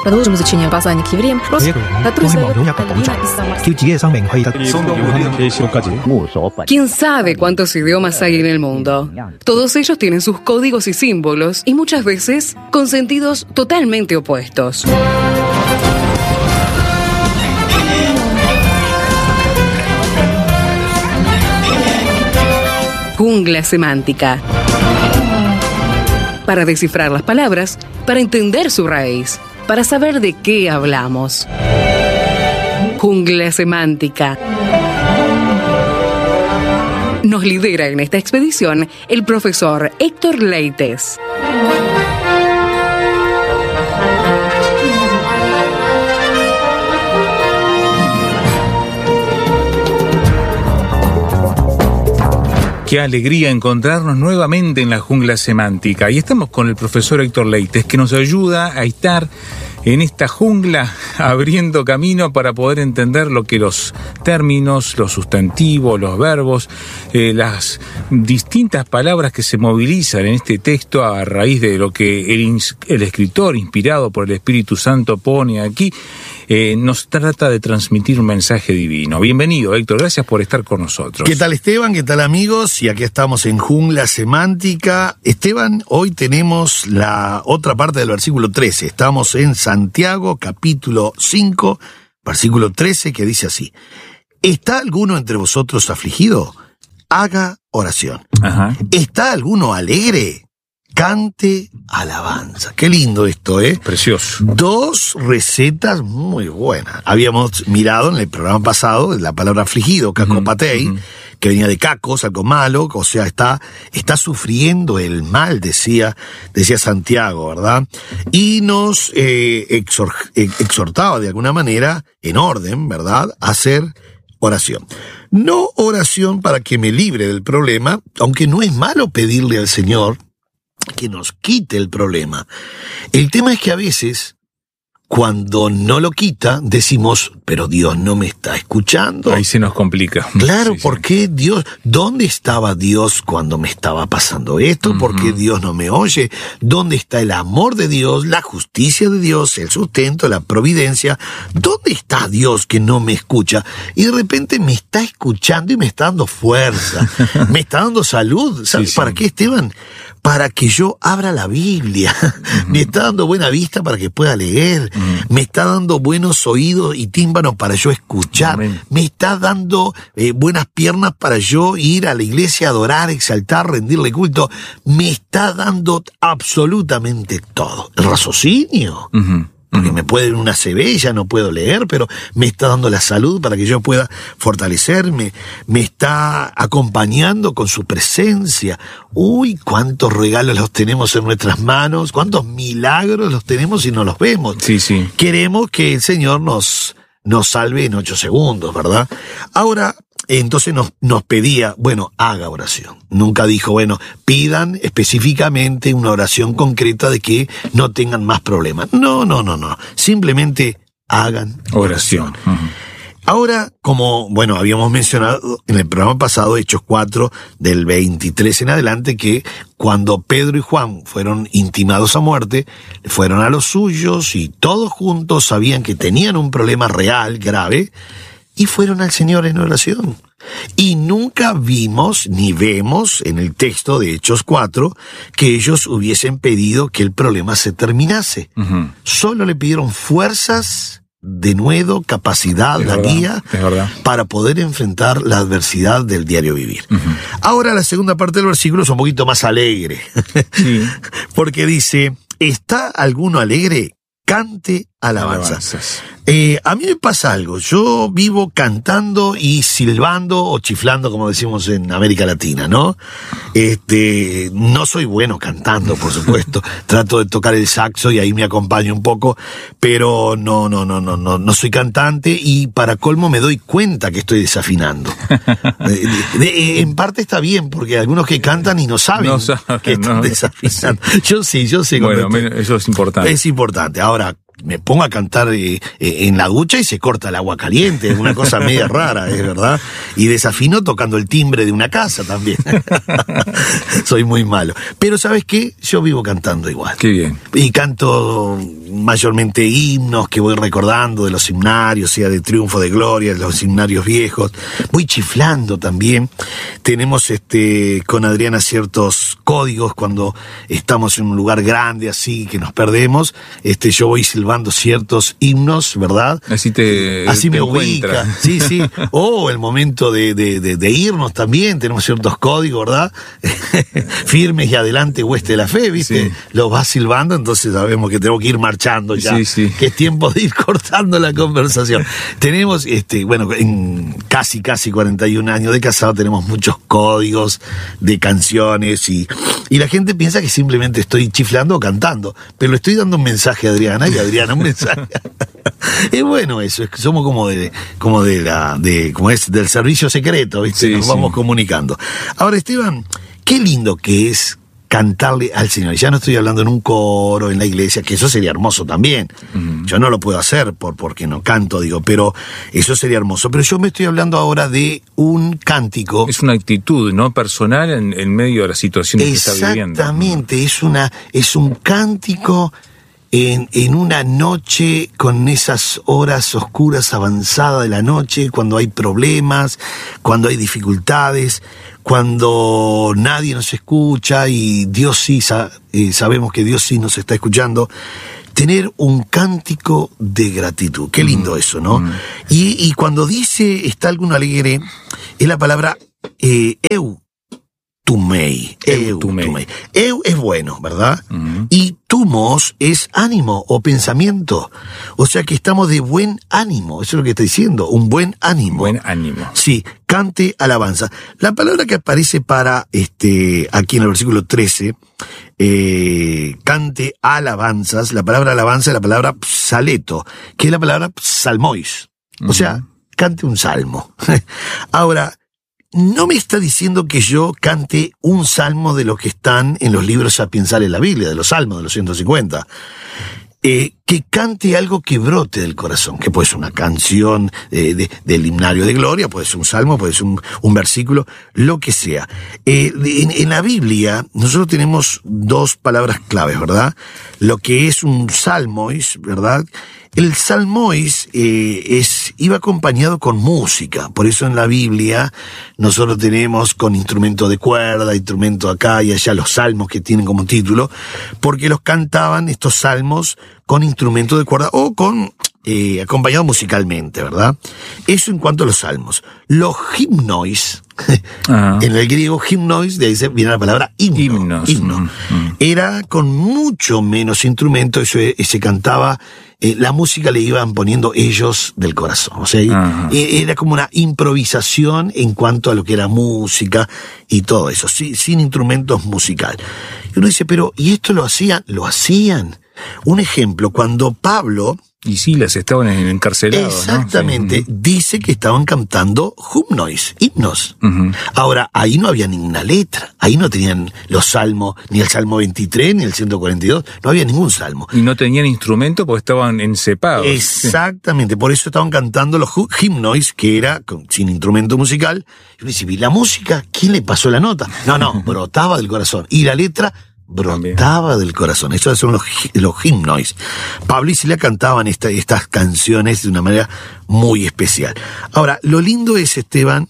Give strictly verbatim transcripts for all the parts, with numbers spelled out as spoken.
Продолжим изучение послания к евреям. ¿Quién sabe cuántos idiomas hay en el mundo? Todos ellos tienen sus códigos y símbolos y muchas veces con sentidos totalmente opuestos. Jungla semántica. Para descifrar las palabras, para entender su raíz, para saber de qué hablamos. Jungla semántica. Nos lidera en esta expedición el profesor Héctor Leites. Qué alegría encontrarnos nuevamente en la jungla semántica. Y estamos con el profesor Héctor Leites, que nos ayuda a estar en esta jungla abriendo camino para poder entender lo que los términos, los sustantivos, los verbos, eh, las distintas palabras que se movilizan en este texto a raíz de lo que el, el escritor, inspirado por el Espíritu Santo, pone aquí, eh, nos trata de transmitir un mensaje divino. Bienvenido, Héctor, gracias por estar con nosotros. ¿Qué tal, Esteban? ¿Qué tal, amigos? Y aquí estamos en Jungla Semántica. Esteban, hoy tenemos la otra parte del versículo trece. Estamos en Santiago, capítulo cinco, versículo trece, que dice así: ¿Está alguno entre vosotros afligido? Haga oración. Ajá. ¿Está alguno alegre? Cante alabanza. Qué lindo esto, ¿eh? Precioso. Dos recetas muy buenas. Habíamos mirado en el programa pasado la palabra afligido, kakopatei, uh-huh. que venía de kakos, algo malo, o sea, está, está sufriendo el mal, decía, decía Santiago, ¿verdad? Y nos eh, exhor, exhortaba de alguna manera, en orden, ¿verdad?, a hacer oración. No oración para que me libre del problema, aunque no es malo pedirle al Señor que nos quite el problema. El tema es que a veces, cuando no lo quita, decimos, pero Dios no me está escuchando. Ahí se nos complica. Claro, sí, ¿por sí. qué Dios? ¿Dónde estaba Dios cuando me estaba pasando esto? Uh-huh. ¿Por qué Dios no me oye? ¿Dónde está el amor de Dios, la justicia de Dios, el sustento, la providencia? ¿Dónde está Dios que no me escucha? Y de repente me está escuchando y me está dando fuerza, me está dando salud. ¿Sabes sí, para sí. qué, Esteban? Para que yo abra la Biblia. Uh-huh. Me está dando buena vista para que pueda leer. Uh-huh. Me está dando buenos oídos y tímpanos para yo escuchar. Amén. Me está dando eh, buenas piernas para yo ir a la iglesia, adorar, exaltar, rendirle culto. Me está dando absolutamente todo. El raciocinio. Uh-huh. Porque me puede dar una C B, ya no puedo leer, pero me está dando la salud para que yo pueda fortalecerme, me está acompañando con su presencia. Uy, cuántos regalos los tenemos en nuestras manos, cuántos milagros los tenemos y no los vemos. Sí, sí. Queremos que el Señor nos, nos salve en ocho segundos, ¿verdad? Ahora, entonces nos, nos pedía, bueno, haga oración. Nunca dijo, bueno, pidan específicamente una oración concreta de que no tengan más problemas. No, no, no, no. Simplemente hagan oración. oración. Uh-huh. Ahora, como, bueno, habíamos mencionado en el programa pasado, Hechos cuatro, del veintitrés en adelante, que cuando Pedro y Juan fueron intimados a muerte, fueron a los suyos y todos juntos sabían que tenían un problema real, grave, y fueron al Señor en oración. Y nunca vimos ni vemos en el texto de Hechos cuatro que ellos hubiesen pedido que el problema se terminase. Uh-huh. Solo le pidieron fuerzas, denuedo, capacidad, es la verdad, guía, para poder enfrentar la adversidad del diario vivir. Uh-huh. Ahora la segunda parte del versículo es un poquito más alegre. Sí. Porque dice, ¿está alguno alegre? Cante alabanza. Alabanzas. Eh, a mí me pasa algo, yo vivo cantando y silbando o chiflando, como decimos en América Latina, ¿no? Este, no soy bueno cantando, por supuesto, trato de tocar el saxo y ahí me acompaño un poco, pero no, no, no, no, no, no soy cantante y para colmo me doy cuenta que estoy desafinando. de, de, de, en parte está bien, porque hay algunos que cantan y no saben, no saben que están no, desafinando. Sí. Yo sí, yo sé. Bueno, eso es importante. Es importante. Ahora, me pongo a cantar eh, eh, en la ducha y se corta el agua caliente, es una cosa media rara, es verdad. Y desafino tocando el timbre de una casa también. Soy muy malo. Pero ¿sabes qué? Yo vivo cantando igual. Qué bien. Y canto mayormente himnos que voy recordando de los himnarios, sea de Triunfo, de Gloria, de los himnarios viejos. Voy chiflando también. Tenemos este con Adriana ciertos códigos cuando estamos en un lugar grande así que nos perdemos. Este, yo voy silbando ciertos himnos, ¿verdad? Así te Así te me encuentra. ubica. Sí, sí. O el momento de, de, de, de irnos también, tenemos ciertos códigos, ¿verdad? Firmes y adelante, hueste de la fe, ¿viste? Sí. Los vas silbando, entonces sabemos que tenemos que ir marchando ya. Sí, sí. Que es tiempo de ir cortando la conversación. Tenemos, este, bueno, en casi, casi cuarenta y un años de casado, tenemos muchos códigos de canciones y, y la gente piensa que simplemente estoy chiflando o cantando, pero le estoy dando un mensaje a Adriana y Adriana un mensaje. Es bueno eso, es que somos como de, como de la, de, como es del servicio secreto, ¿viste? Sí, Nos sí. vamos comunicando. Ahora, Esteban, qué lindo que es cantarle al Señor. Ya no estoy hablando en un coro, en la iglesia, que eso sería hermoso también. Uh-huh. Yo no lo puedo hacer por, porque no canto, digo, pero eso sería hermoso. Pero yo me estoy hablando ahora de un cántico. Es una actitud, ¿no? Personal en, en medio de la situación que está viviendo. Exactamente, es una, es un cántico en, en una noche, con esas horas oscuras avanzadas de la noche, cuando hay problemas, cuando hay dificultades, cuando nadie nos escucha y Dios sí, eh, sabemos que Dios sí nos está escuchando. Tener un cántico de gratitud. Qué lindo mm, eso, ¿no? Mm. Y, y cuando dice, está alguno alegre, es la palabra eh, eu. Tumei, eu, tumei. Eu es bueno, ¿verdad? Uh-huh. Y tumos es ánimo o pensamiento. O sea que estamos de buen ánimo. Eso es lo que está diciendo, un buen ánimo. Buen ánimo. Sí, cante alabanza. La palabra que aparece para, este, aquí en el versículo trece, eh, cante alabanzas, la palabra alabanza es la palabra psaleto, que es la palabra psalmois. Uh-huh. O sea, cante un salmo. Ahora, no me está diciendo que yo cante un salmo de los que están en los libros sapiensales de la Biblia, de los salmos, de los ciento cincuenta. Eh, que cante algo que brote del corazón, que puede ser una canción eh, de, del himnario de gloria, puede ser un salmo, puede ser un, un versículo, lo que sea. Eh, en, en la Biblia nosotros tenemos dos palabras claves, ¿verdad? Lo que es un salmois, ¿verdad? El salmois eh, es, iba acompañado con música, por eso en la Biblia nosotros tenemos con instrumento de cuerda, instrumento acá y allá, los salmos que tienen como título, porque los cantaban estos salmos con instrumento de cuerda o con eh, acompañado musicalmente, ¿verdad? Eso en cuanto a los salmos. Los himnois, uh-huh. En el griego himnois, de ahí viene la palabra himno. Himnos. Himno. Uh-huh. Era con mucho menos instrumento, eso se cantaba. Eh, la música le iban poniendo ellos del corazón, o sea, uh-huh. eh, era como una improvisación en cuanto a lo que era música y todo eso, sí, sin instrumentos musicales. Y uno dice, pero, ¿y esto lo hacían? Lo hacían. Un ejemplo, cuando Pablo... Y sí, las estaban encarcelados, exactamente, ¿no? Sí. Dice que estaban cantando himnois, himnos. Uh-huh. Ahora, ahí no había ninguna letra, ahí no tenían los salmos, ni el Salmo veintitrés, ni el ciento cuarenta y dos, no había ningún salmo. Y no tenían instrumento porque estaban encepados. Exactamente, sí. Por eso estaban cantando los himnois, que era con, sin instrumento musical. Y uno dice, ¿y la música? ¿Quién le pasó la nota? No, no, brotaba del corazón. Y la letra... brotaba También. Del corazón. Esos son los, los himnois. Pablo y Silas cantaban esta, estas canciones de una manera muy especial. Ahora, lo lindo es, Esteban,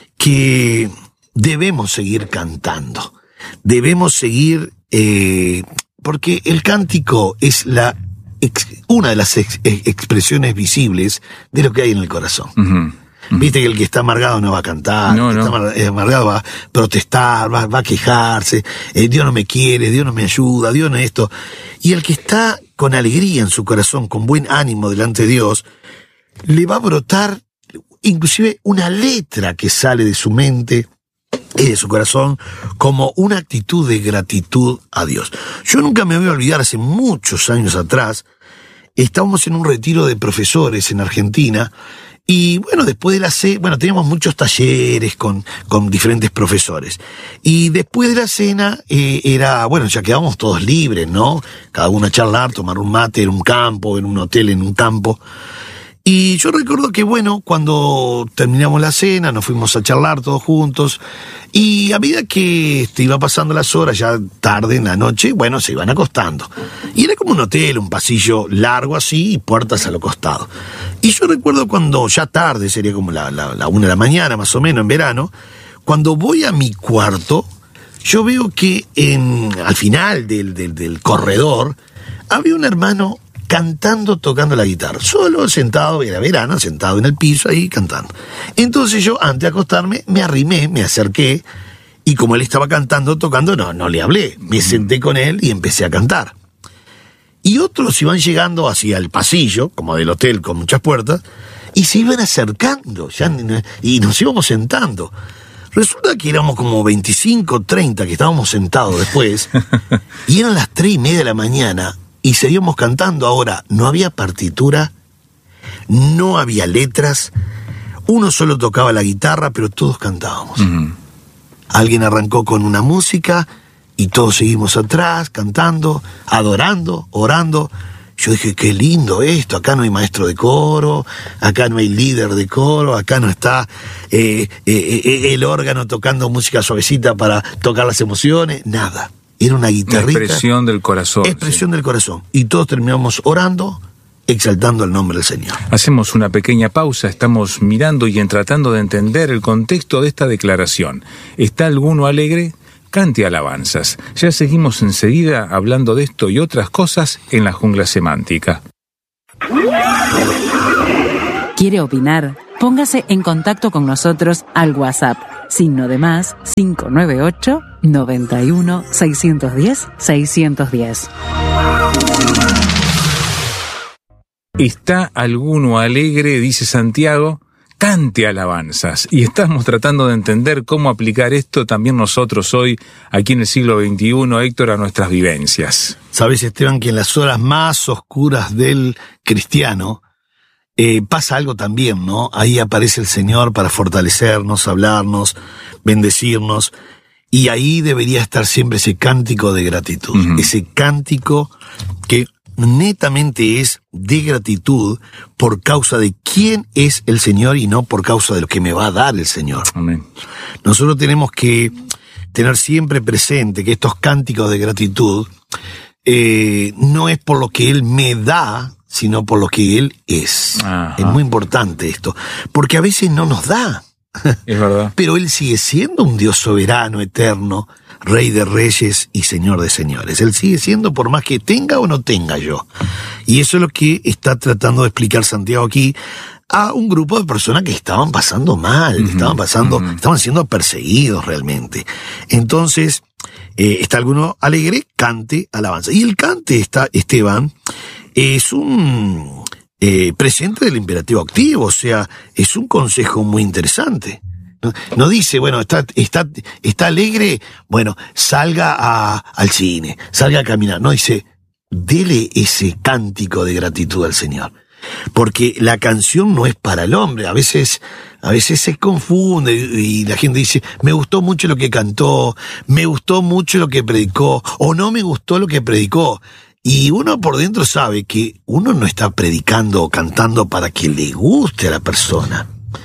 que debemos seguir cantando. Debemos seguir, eh, porque el cántico es la ex, una de las ex, expresiones visibles de lo que hay en el corazón. Uh-huh. Viste que el que está amargado no va a cantar, no, el que no. está amargado va a protestar, va, va a quejarse, eh, Dios no me quiere, Dios no me ayuda, Dios no esto. Y el que está con alegría en su corazón, con buen ánimo delante de Dios, le va a brotar inclusive una letra que sale de su mente y de su corazón como una actitud de gratitud a Dios. Yo nunca me voy a olvidar, hace muchos años atrás, estábamos en un retiro de profesores en Argentina. Y bueno, después de la cena, bueno, teníamos muchos talleres con, con diferentes profesores. Y después de la cena, eh, era, bueno, ya quedábamos todos libres, ¿no? Cada uno a charlar, tomar un mate en un campo, en un hotel, en un campo. Y yo recuerdo que, bueno, cuando terminamos la cena, nos fuimos a charlar todos juntos, y a medida que este, iba pasando las horas, ya tarde en la noche, bueno, se iban acostando. Y era como un hotel, un pasillo largo así, y puertas a los costados. Y yo recuerdo cuando, ya tarde, sería como la, la, la una de la mañana, más o menos, en verano, cuando voy a mi cuarto, yo veo que en, al final del, del, del corredor, había un hermano cantando, tocando la guitarra, solo sentado, era verano, sentado en el piso ahí cantando. Entonces yo, antes de acostarme, me arrimé, me acerqué, y como él estaba cantando, tocando, no, no le hablé, me senté con él y empecé a cantar. Y otros iban llegando hacia el pasillo, como del hotel con muchas puertas, y se iban acercando, ya, y nos íbamos sentando. Resulta que éramos como veinticinco, treinta que estábamos sentados después, y eran las tres y media de la mañana, y seguíamos cantando. Ahora, no había partitura, no había letras, uno solo tocaba la guitarra, pero todos cantábamos. Uh-huh. Alguien arrancó con una música y todos seguimos atrás, cantando, adorando, orando. Yo dije, qué lindo esto, acá no hay maestro de coro, acá no hay líder de coro, acá no está eh, eh, eh, el órgano tocando música suavecita para tocar las emociones, nada. Era una guitarrita. Expresión del corazón. Expresión sí. del corazón. Y todos terminamos orando, exaltando el nombre del Señor. Hacemos una pequeña pausa, estamos mirando y en tratando de entender el contexto de esta declaración. ¿Está alguno alegre? Cante alabanzas. Ya seguimos enseguida hablando de esto y otras cosas en la jungla semántica. ¿Quiere opinar? Póngase en contacto con nosotros al WhatsApp. Signo de más cinco nueve ocho, noventa y uno, seiscientos diez, seiscientos diez. ¿Está alguno alegre? Dice Santiago. Cante alabanzas. Y estamos tratando de entender cómo aplicar esto también nosotros hoy, aquí en el siglo veintiuno, Héctor, a nuestras vivencias. Sabes, Esteban, que en las horas más oscuras del cristiano eh, pasa algo también, ¿no? Ahí aparece el Señor para fortalecernos, hablarnos, bendecirnos, y ahí debería estar siempre ese cántico de gratitud, uh-huh. ese cántico que netamente es de gratitud por causa de quién es el Señor y no por causa de lo que me va a dar el Señor. Amén. Nosotros tenemos que tener siempre presente que estos cánticos de gratitud eh, no es por lo que Él me da, sino por lo que Él es. Ajá. Es muy importante esto, porque a veces no nos da. Es verdad. Pero Él sigue siendo un Dios soberano, eterno, Rey de reyes y Señor de señores. Él sigue siendo por más que tenga o no tenga yo. Y eso es lo que está tratando de explicar Santiago aquí a un grupo de personas que estaban pasando mal, uh-huh, estaban pasando, uh-huh. estaban siendo perseguidos realmente. Entonces, eh, está alguno alegre, cante alabanza. Y el cante, está, Esteban, es un eh, presente del imperativo activo, o sea, es un consejo muy interesante. No, no dice, bueno, está, está, está alegre, bueno, salga a, al cine, salga a caminar. No, dice, dele ese cántico de gratitud al Señor. Porque la canción no es para el hombre, a veces, a veces se confunde y la gente dice, me gustó mucho lo que cantó, me gustó mucho lo que predicó, o no me gustó lo que predicó. Y uno por dentro sabe que uno no está predicando o cantando para que le guste a la persona.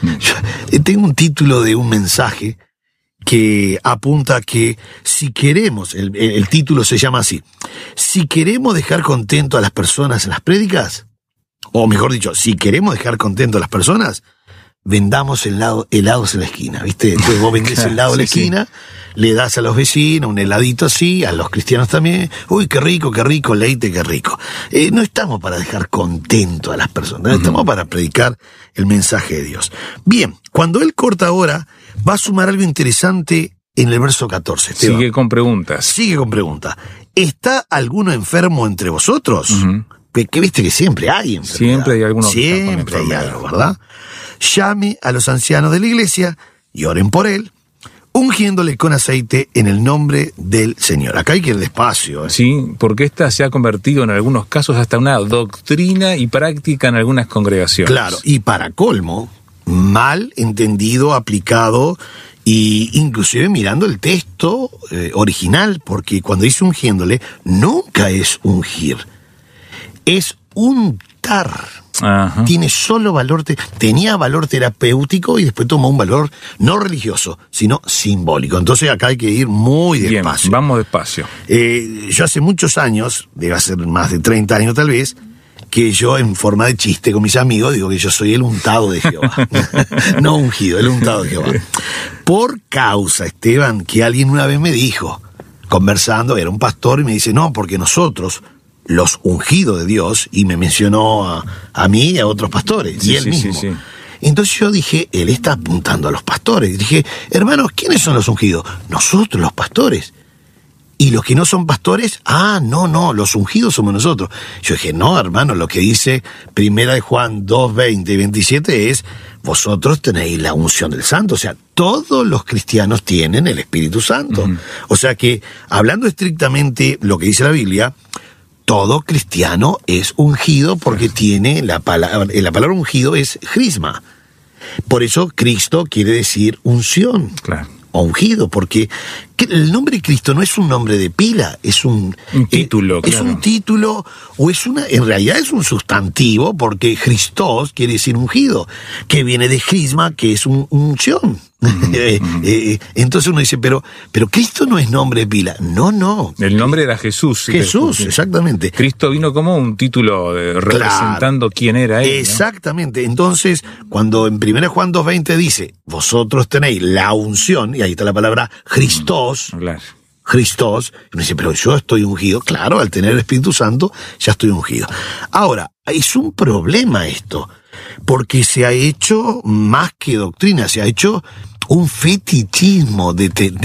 Yo tengo un título de un mensaje que apunta que si queremos, el, el título se llama así, si queremos dejar contento a las personas en las prédicas, o mejor dicho, si queremos dejar contento a las personas, vendamos helado, helados en la esquina, ¿viste? Entonces vos vendés el helado en la sí, esquina, sí. le das a los vecinos un heladito así, a los cristianos también, uy, qué rico, qué rico, leite, qué rico. Eh, no estamos para dejar contento a las personas, uh-huh. estamos para predicar el mensaje de Dios. Bien, cuando él corta ahora, va a sumar algo interesante en el verso catorce. Esteban. Sigue con preguntas. Sigue con preguntas. ¿Está alguno enfermo entre vosotros? Uh-huh. Que, que viste que siempre hay enfermedad. Siempre hay alguno Siempre hay algo, ¿verdad? Llame a los ancianos de la iglesia y oren por él, ungiéndole con aceite en el nombre del Señor. Acá hay que ir despacio. ¿eh? Sí, porque esta se ha convertido en algunos casos hasta una doctrina y práctica en algunas congregaciones. Claro, y para colmo, mal entendido, aplicado, y inclusive mirando el texto eh, original, porque cuando dice ungiéndole, nunca es ungir, es untar. Ajá. Tiene solo valor, te, tenía valor terapéutico y después tomó un valor no religioso, sino simbólico. Entonces acá hay que ir muy despacio. Bien, vamos despacio. Eh, yo hace muchos años, debe ser más de treinta años tal vez, que yo en forma de chiste con mis amigos digo que yo soy el untado de Jehová. No ungido, el untado de Jehová. Por causa, Esteban, que alguien una vez me dijo, conversando, era un pastor, y me dice, no, porque nosotros, los ungidos de Dios, y me mencionó a, a mí y a otros pastores, sí, y él sí, mismo. Sí, sí. Entonces yo dije, él está apuntando a los pastores. Y dije, hermanos, ¿quiénes son los ungidos? Nosotros, los pastores. Y los que no son pastores, ah, no, no, los ungidos somos nosotros. Yo dije, no, hermano, lo que dice Primera de Juan dos, veinte y veintisiete es, vosotros tenéis la unción del Santo. O sea, todos los cristianos tienen el Espíritu Santo. Uh-huh. O sea que, hablando estrictamente lo que dice la Biblia, todo cristiano es ungido porque tiene la palabra, la palabra ungido es crisma. Por eso Cristo quiere decir unción. Claro. O ungido, porque el nombre Cristo no es un nombre de pila, es un, un título, eh, claro. Es un título, o es una, en realidad es un sustantivo, porque Christos quiere decir ungido, que viene de crisma, que es un, unción. Mm-hmm. eh, eh, entonces uno dice, pero, pero Cristo no es nombre de pila. No, no. El nombre era Jesús. Jesús, pero, exactamente. Cristo vino como un título de, representando claro, quién era él. Exactamente. ¿No? Entonces, cuando en Primera Juan dos veinte dice, vosotros tenéis la unción, y ahí está la palabra Christos, mm, claro. Christos, y uno dice, pero yo estoy ungido. Claro, al tener el Espíritu Santo, ya estoy ungido. Ahora, es un problema esto, porque se ha hecho más que doctrina, se ha hecho un fetichismo de, de